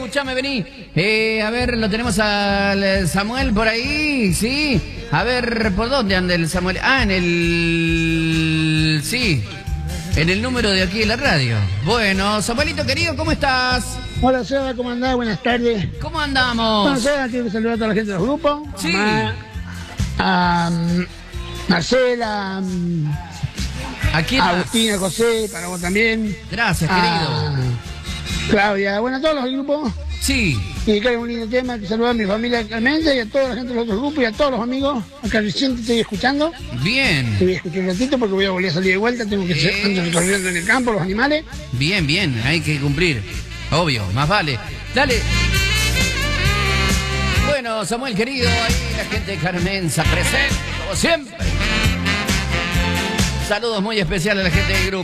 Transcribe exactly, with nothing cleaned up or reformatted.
escuchame, vení. Eh, a ver, lo tenemos al Samuel por ahí, sí. A ver, ¿por dónde anda el Samuel? Ah, en el... Sí, en el número de aquí de la radio. Bueno, Samuelito querido, ¿cómo estás? Hola, Seba, ¿cómo andás? Buenas tardes. ¿Cómo andamos? Bueno, Seba, quiero saludar a toda la gente de los grupos. Sí. Mamá, a um, Marcela, um, ¿A quién a más? Agustina, José, para vos también. Gracias, a querido. Claudia, bueno, a todos los grupos. Sí. Y que hay un lindo tema, que saluda a mi familia Carmenza y a toda la gente de los otros grupos y a todos los amigos. Acá recién te estoy escuchando. Bien. Te voy a escuchar un ratito porque voy a volver a salir de vuelta. Tengo que Eh. ser antes recorriendo en el campo, los animales. Bien, bien, hay que cumplir. Obvio, más vale. Dale. Bueno, Samuel querido, ahí la gente de Carmenza presente, como siempre. Saludos muy especiales a la gente del grupo.